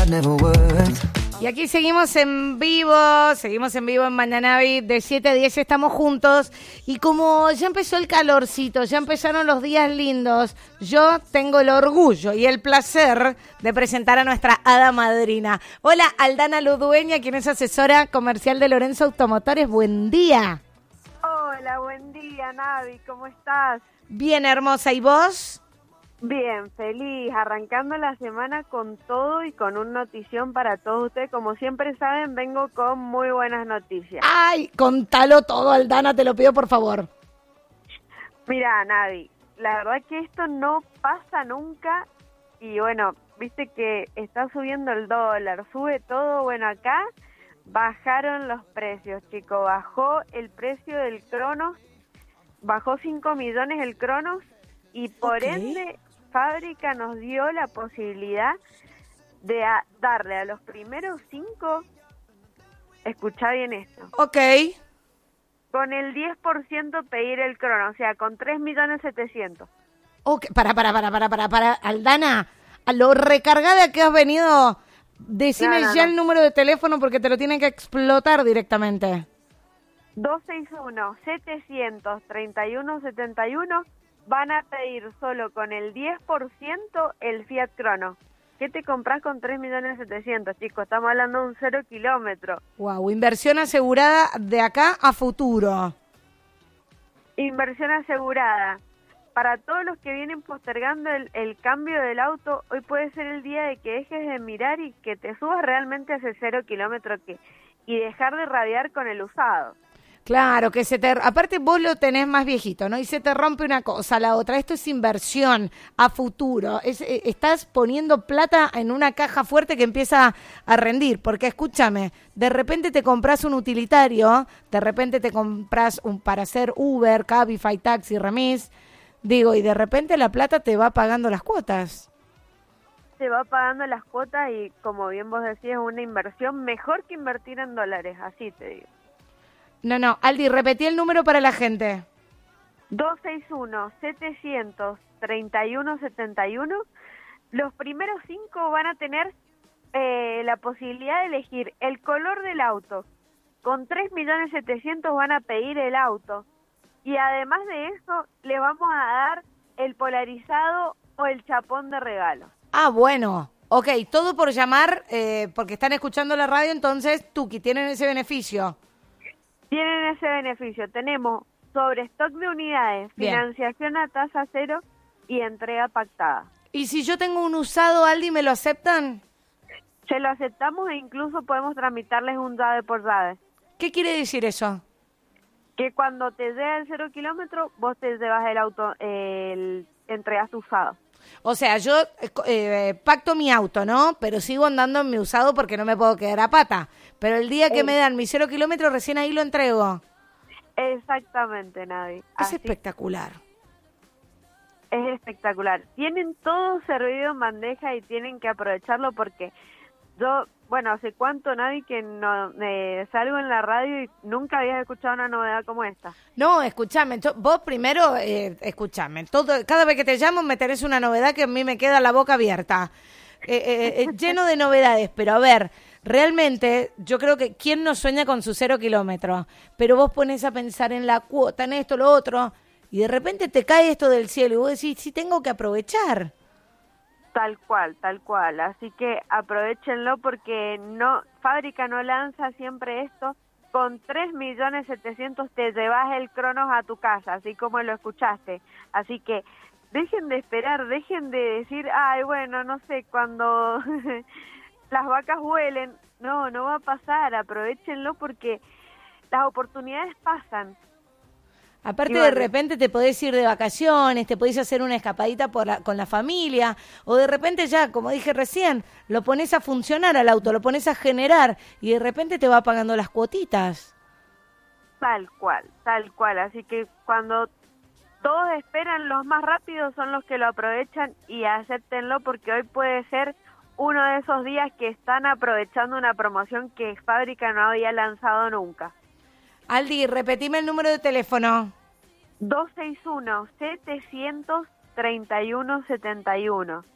I never would. Y aquí seguimos en vivo en Mañanavi, de 7 a 10 estamos juntos. Y como ya empezó el calorcito, ya empezaron los días lindos, yo tengo el orgullo y el placer de presentar a nuestra hada madrina. Hola, Aldana Ludueña, quien es asesora comercial de Lorenzo Automotores. Buen día. Hola, buen día, Navi, ¿cómo estás? Bien, hermosa, ¿y vos? Bien, feliz, arrancando la semana con todo y con una notición para todos ustedes. Como siempre saben, vengo con muy buenas noticias. Ay, contalo todo, Aldana, te lo pido por favor. Mira, Navi, la verdad que esto no pasa nunca y bueno, viste que está subiendo el dólar, sube todo, bueno, acá bajaron los precios, chicos, bajó el precio del Cronos, bajó 5 millones el Cronos y por ende Fábrica nos dio la posibilidad de darle a los primeros 5, escuchá bien esto. Ok. Con el 10% pedir el Crono, o sea, con 3.700.000. Ok, para, Aldana, a lo recargada que has venido, decime No. el número de teléfono porque te lo tienen que explotar directamente. 261-731-71, van a pedir solo con el 10% el Fiat Crono. ¿Qué te compras con 3.700.000, chicos? Estamos hablando de un 0 kilómetro. Wow, inversión asegurada de acá a futuro. Inversión asegurada. Para todos los que vienen postergando el cambio del auto, hoy puede ser el día de que dejes de mirar y que te subas realmente a ese 0 kilómetro y dejar de rabiar con el usado. Claro, que aparte vos lo tenés más viejito, ¿no? Y se te rompe una cosa, la otra. Esto es inversión a futuro. Estás poniendo plata en una caja fuerte que empieza a rendir. Porque escúchame, de repente te compras un utilitario, de repente te compras para hacer Uber, Cabify, Taxi, Remis, y de repente la plata te va pagando las cuotas. Se va pagando las cuotas y, como bien vos decís, es una inversión mejor que invertir en dólares, así te digo. No, Aldi, repetí el número para la gente. 261-731-71. Los primeros 5 van a tener la posibilidad de elegir el color del auto. Con 3.700.000 van a pedir el auto. Y además de eso, le vamos a dar el polarizado o el chapón de regalo. Ah, bueno. Ok, todo por llamar, porque están escuchando la radio, entonces, Tuki, tienen ese beneficio. Tienen ese beneficio. Tenemos sobrestock de unidades, Bien. Financiación a tasa cero y entrega pactada. ¿Y si yo tengo un usado, Aldi, me lo aceptan? Se lo aceptamos e incluso podemos tramitarles un llave por llave. ¿Qué quiere decir eso? Que cuando te llega el 0 kilómetro, vos te llevas el auto, entregas tu usado. O sea, yo pacto mi auto, ¿no? Pero sigo andando en mi usado porque no me puedo quedar a pata. Pero el día que me dan mi 0 kilómetro, recién ahí lo entrego. Exactamente, Navi. Es espectacular. Es espectacular. Tienen todo servido en bandeja y tienen que aprovecharlo porque yo, bueno, hace cuánto, Navi, que no salgo en la radio y nunca habías escuchado una novedad como esta. No, escúchame, vos primero, escúchame, cada vez que te llamo me tenés una novedad que a mí me queda la boca abierta, lleno de novedades, pero a ver, realmente yo creo que ¿quién no sueña con su 0 kilómetro? Pero vos pones a pensar en la cuota, en esto, lo otro, y de repente te cae esto del cielo y vos decís, sí, tengo que aprovechar. Tal cual. Así que aprovechenlo porque Fábrica no lanza siempre esto. Con 3.700.000 te llevas el Cronos a tu casa, así como lo escuchaste. Así que dejen de esperar, dejen de decir, ay, bueno, no sé, cuando las vacas huelen. No va a pasar, aprovechenlo porque las oportunidades pasan. Aparte, de repente te podés ir de vacaciones, te podés hacer una escapadita con la familia, o de repente ya, como dije recién, lo pones a funcionar al auto, lo pones a generar, y de repente te va pagando las cuotitas. Tal cual. Así que cuando todos esperan, los más rápidos son los que lo aprovechan y acéptenlo porque hoy puede ser uno de esos días que están aprovechando una promoción que Fábrica no había lanzado nunca. Aldi, repetime el número de teléfono. 261-731-71.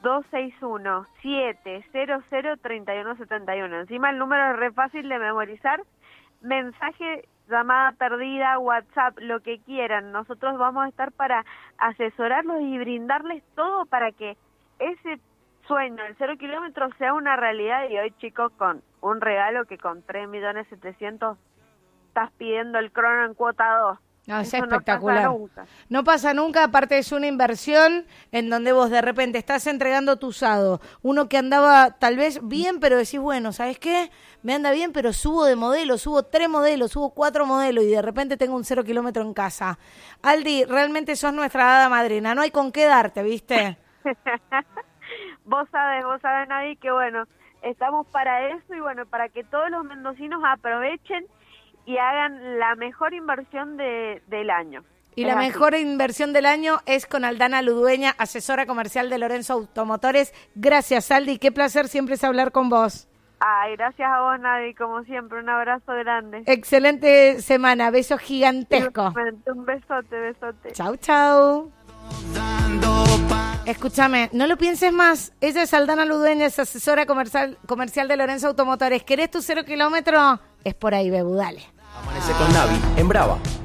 261-700-3171. Encima el número es re fácil de memorizar. Mensaje, llamada perdida, WhatsApp, lo que quieran. Nosotros vamos a estar para asesorarlos y brindarles todo para que ese sueño, el 0 kilómetros, sea una realidad. Y hoy, chicos, con un regalo que con 3.700.000 estás pidiendo el crono en cuota 2. No, es Eso espectacular. No pasa nunca. No pasa nunca, aparte es una inversión en donde vos de repente estás entregando tu usado. Uno que andaba tal vez bien, pero decís, bueno, ¿sabes qué? Me anda bien, pero subo de modelo, subo 3 modelos, subo 4 modelos y de repente tengo un 0 kilómetro en casa. Aldi, realmente sos nuestra hada madrina, no hay con qué darte, ¿viste? Vos sabés, Navi, que bueno, estamos para eso y bueno, para que todos los mendocinos aprovechen y hagan la mejor inversión del año. Y la mejor inversión del año es con Aldana Ludueña, asesora comercial de Lorenzo Automotores. Gracias, Aldi, qué placer siempre es hablar con vos. Ay, gracias a vos, Navi, como siempre, un abrazo grande. Excelente semana, besos gigantescos. Un besote. Chau, chau. Escúchame, no lo pienses más. Ella es Aldana Ludueña, es asesora comercial de Lorenzo Automotores. ¿Querés tu 0 kilómetro? Es por ahí, Bebu, dale. Amanece con Navi en Brava.